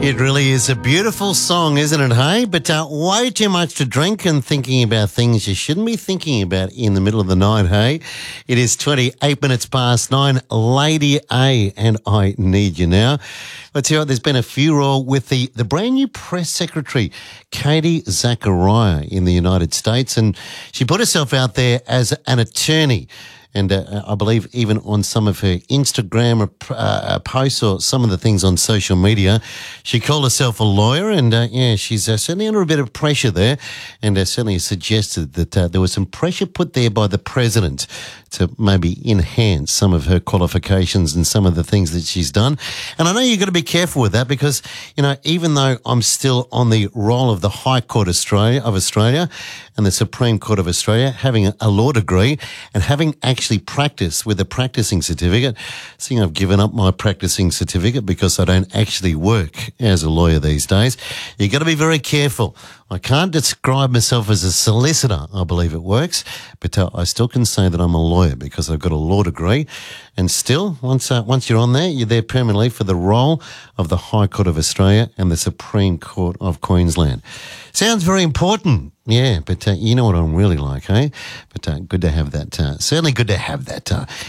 It really is a beautiful song, isn't it, hey? But way too much to drink and thinking about things you shouldn't be thinking about in the middle of the night, hey? It is 28 minutes past 9, Lady A, and I Need You Now. Let's hear what there's been a furore with the brand new press secretary, Katie Zachariah, in the United States, and she put herself out there as an attorney. And I believe even on some of her Instagram posts or some of the things on social media, she called herself a lawyer. And, she's certainly under a bit of pressure there. And certainly suggested that there was some pressure put there by the president to maybe enhance some of her qualifications and some of the things that she's done. And I know you've got to be careful with that because, even though I'm still on the roll of the High Court of Australia and the Supreme Court of Australia, having a law degree and having actually practiced with a practicing certificate, seeing I've given up my practicing certificate because I don't actually work as a lawyer these days. You've got to be very careful. I can't describe myself as a solicitor, I believe it works, but I still can say that I'm a lawyer because I've got a law degree. And still, once you're on there, you're there permanently for the role of the High Court of Australia and the Supreme Court of Queensland. Sounds very important, yeah, but you know what I'm really like, hey? But good to have that, certainly good to have that,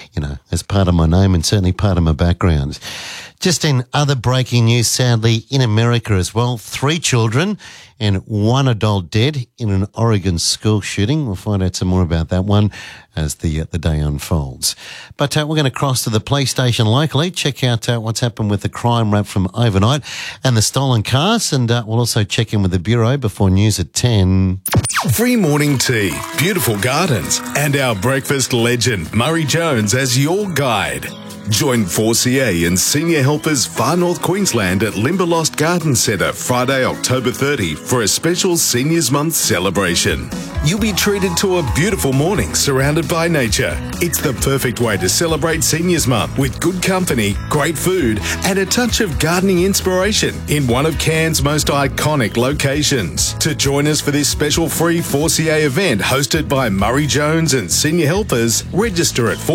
as part of my name and certainly part of my background. Just in other breaking news, sadly, in America as well, 3 children and 1 adult dead in an Oregon school shooting. We'll find out some more about that one as the day unfolds. But we're going to cross to the police station locally, check out what's happened with the crime rate from overnight and the stolen cars, and we'll also check in with the Bureau before news at 10. Free morning tea, beautiful gardens, and our breakfast legend, Murray Jones, as your guide. Join 4CA and Senior Helpers Far North Queensland at Limberlost Garden Centre Friday, October 30 for a special Seniors Month celebration. You'll be treated to a beautiful morning surrounded by nature. It's the perfect way to celebrate Seniors Month with good company, great food and a touch of gardening inspiration in one of Cairns' most iconic locations. To join us for this special free 4CA event hosted by Murray Jones and Senior Helpers, register at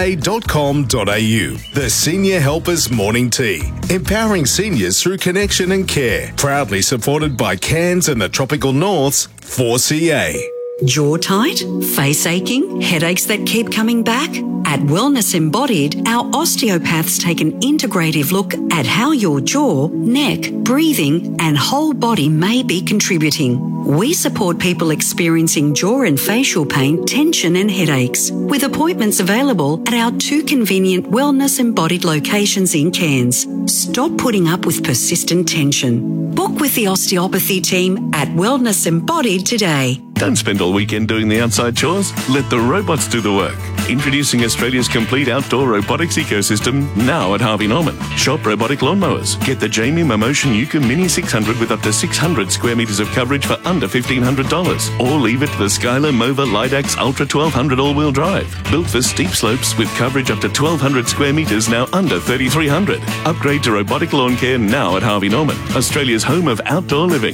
4ca.com.au. The Senior Helpers Morning Tea, empowering seniors through connection and care. Proudly supported by Cairns and the Tropical North's 4CA. Jaw tight? Face aching? Headaches that keep coming back? At Wellness Embodied, our osteopaths take an integrative look at how your jaw, neck, breathing and whole body may be contributing. We support people experiencing jaw and facial pain, tension and headaches, with appointments available at our 2 convenient Wellness Embodied locations in Cairns. Stop putting up with persistent tension. Book with the osteopathy team at Wellness Embodied today. Don't spend all weekend doing the outside chores. Let the robots do the work. Introducing Australia's complete outdoor robotics ecosystem now at Harvey Norman. Shop robotic lawnmowers. Get the Jamie Momotion Yuka Mini 600 with up to 600 square metres of coverage for under $1,500. Or leave it to the Skylar Mova Lidax Ultra 1200 all-wheel drive. Built for steep slopes with coverage up to 1,200 square metres now under $3,300. Upgrade to robotic lawn care now at Harvey Norman, Australia's home of outdoor living.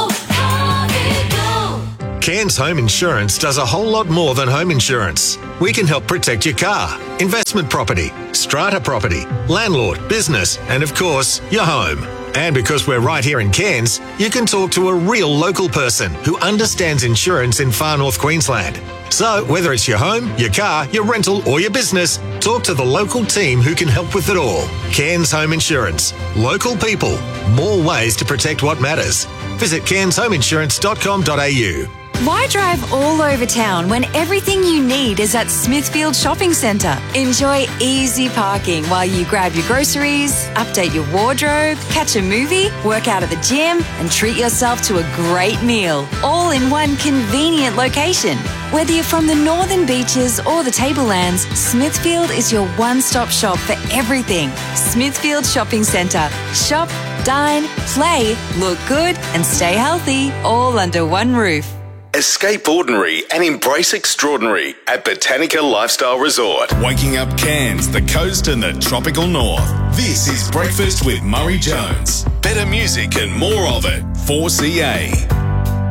Cairns Home Insurance does a whole lot more than home insurance. We can help protect your car, investment property, strata property, landlord, business, and of course, your home. And because we're right here in Cairns, you can talk to a real local person who understands insurance in Far North Queensland. So whether it's your home, your car, your rental or your business, talk to the local team who can help with it all. Cairns Home Insurance. Local people. More ways to protect what matters. Visit cairnshomeinsurance.com.au. Why drive all over town when everything you need is at Smithfield Shopping Centre? Enjoy easy parking while you grab your groceries, update your wardrobe, catch a movie, work out at the gym and treat yourself to a great meal, all in one convenient location. Whether you're from the Northern Beaches or the Tablelands, Smithfield is your one-stop shop for everything. Smithfield Shopping Centre. Shop, dine, play, look good and stay healthy, all under one roof. Escape ordinary and embrace extraordinary at Botanica Lifestyle Resort. Waking up Cairns, the coast and the tropical north. This is Breakfast with Murray Jones. Better music and more of it. 4CA.